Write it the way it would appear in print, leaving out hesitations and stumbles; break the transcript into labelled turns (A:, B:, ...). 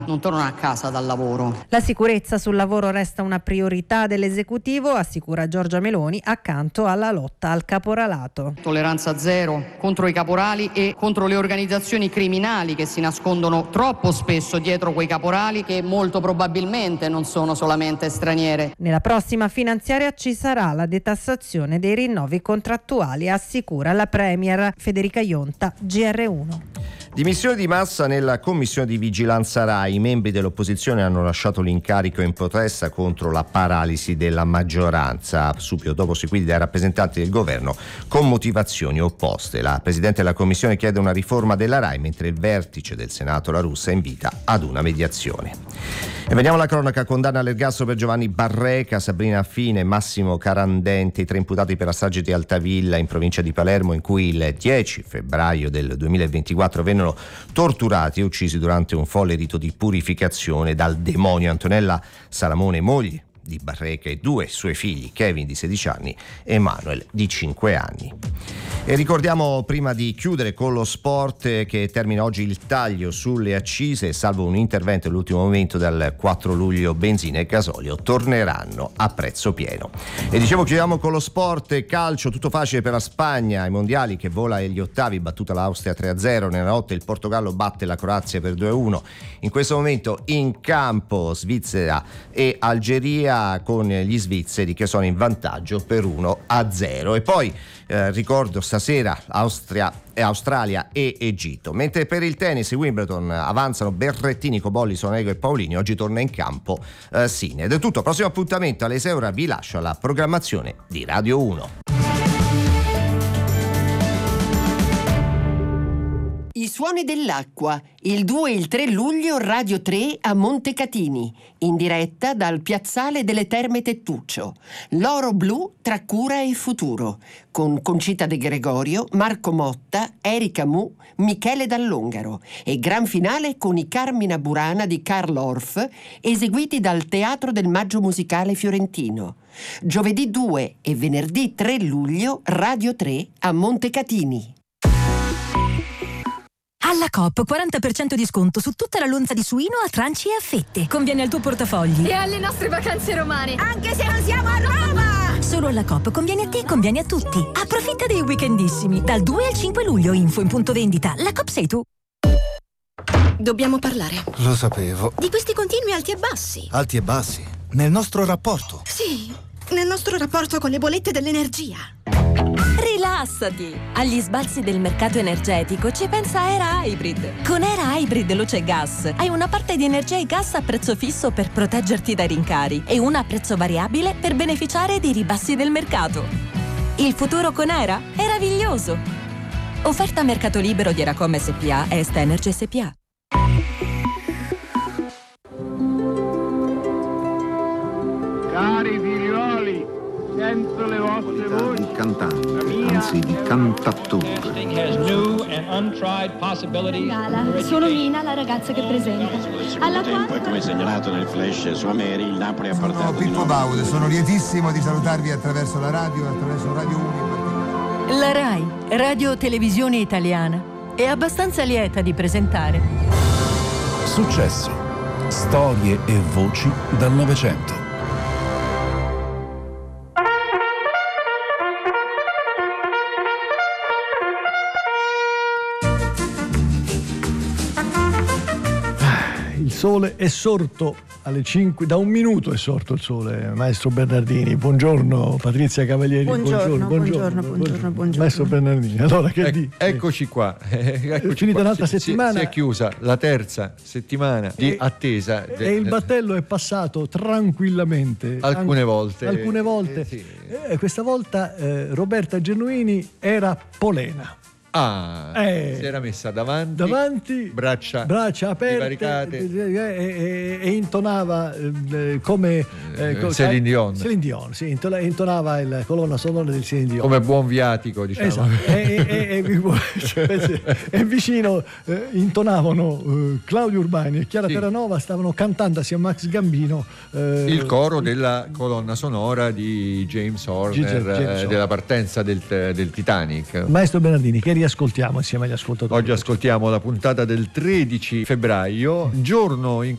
A: Non tornano a casa dal lavoro.
B: La sicurezza sul lavoro resta una priorità dell'esecutivo, assicura Giorgia Meloni, accanto alla lotta al caporalato.
A: Tolleranza zero contro i caporali e contro le organizzazioni criminali che si nascondono troppo spesso dietro quei caporali, che molto probabilmente non sono solamente straniere.
B: Nella prossima finanziaria ci sarà la detassazione dei rinnovi contrattuali, assicura la Premier Federica Ionta, GR1.
C: Dimissioni di massa nella commissione di vigilanza Rai. I membri dell'opposizione hanno lasciato l'incarico in protesta contro la paralisi della maggioranza, subito dopo seguiti dai rappresentanti del governo con motivazioni opposte. La presidente della commissione chiede una riforma della Rai, mentre il vertice del Senato La Russa invita ad una mediazione. E veniamo alla cronaca. Condanna all'ergastolo per Giovanni Barreca, Sabrina Fine e Massimo Carandente, i 3 imputati per la strage di Altavilla in provincia di Palermo, in cui il 10 febbraio del 2024 vennero torturati e uccisi durante un folle rito di purificazione dal demonio. Antonella Salamone, moglie di Barreca, e 2 suoi figli, Kevin di 16 anni e Emanuel di 5 anni. E ricordiamo, prima di chiudere con lo sport, che termina oggi il taglio sulle accise, salvo un intervento all'ultimo momento. Dal 4 luglio benzina e gasolio torneranno a prezzo pieno. E dicevo, chiudiamo con lo sport. Calcio, tutto facile per la Spagna ai mondiali, che vola agli ottavi, battuta l'Austria 3-0. Nella notte il Portogallo batte la Croazia per 2-1. In questo momento in campo Svizzera e Algeria, con gli svizzeri che sono in vantaggio per 1-0. E poi ricordo stasera Australia e Egitto. Mentre per il tennis Wimbledon avanzano Berrettini, Cobolli, Sonego e Paolini. Oggi torna in campo Sinner. Ed è tutto. Prossimo appuntamento alle 6 ora. Vi lascio alla programmazione di Radio 1.
D: I suoni dell'acqua, il 2 e il 3 luglio Radio 3 a Montecatini, in diretta dal Piazzale delle Terme Tettuccio. L'oro blu tra cura e futuro, con Concita De Gregorio, Marco Motta, Erika Mu, Michele Dall'Ongaro, e gran finale con i Carmina Burana di Karl Orff, eseguiti dal Teatro del Maggio Musicale Fiorentino. Giovedì 2 e venerdì 3 luglio Radio 3 a Montecatini.
E: Alla Coop 40% di sconto su tutta la lonza di suino a tranci e a fette. Conviene al tuo portafogli
F: e alle nostre vacanze romane,
E: anche se non siamo a Roma. Solo alla Coop conviene a te e conviene a tutti. Approfitta dei weekendissimi dal 2 al 5 luglio. Info in punto vendita. La Coop sei tu.
F: Dobbiamo parlare.
G: Lo sapevo.
F: Di questi continui alti e bassi.
G: Alti e bassi? Nel nostro rapporto?
F: Sì, nel nostro rapporto con le bollette dell'energia.
E: Rilassati! Agli sbalzi del mercato energetico ci pensa Era Hybrid. Con Era Hybrid Luce Gas hai una parte di energia e gas a prezzo fisso per proteggerti dai rincari e una a prezzo variabile per beneficiare dei ribassi del mercato. Il futuro con Era è meraviglioso. Offerta a mercato libero di Eracom SPA e Est Energy SPA.
H: Cari figlioli, sento le vostre voci.
I: Di cantante, anzi di cantattore.
J: Sono Mina, la ragazza che presenta. Alla quale,
K: come segnalato nel flash su Ameri, il Napoli ha portato.
L: Sono Pippo Baude, sono lietissimo di salutarvi attraverso la radio e attraverso Radio 1.
M: La RAI, Radio Televisione Italiana, è abbastanza lieta di presentare
N: Successo, storie e voci dal Novecento.
O: Il sole è sorto alle 5, da un minuto è sorto il sole, maestro Bernardini. Buongiorno Patrizia Cavalieri.
B: Buongiorno.
O: Maestro Bernardini, allora che
P: eccoci qua.
O: È finita un'altra settimana.
P: Si è chiusa la terza settimana di attesa.
O: E il battello è passato tranquillamente.
P: Alcune volte.
O: Sì. Questa volta Roberta Genuini era polena.
P: Si era messa davanti, braccia
O: aperte e intonava come
P: Céline Dion.
O: Sì, intonava la colonna sonora del Céline Dion
P: come buon viatico, diciamo.
O: Esatto. E vicino intonavano Claudio Urbani e Chiara Terranova, stavano cantando assieme a Max Gambino
P: il coro della colonna sonora di James Horner, della partenza del Titanic.
O: Maestro Bernardini, che riascoltiamo insieme agli ascoltatori.
P: Oggi ascoltiamo la puntata del 13 febbraio, giorno in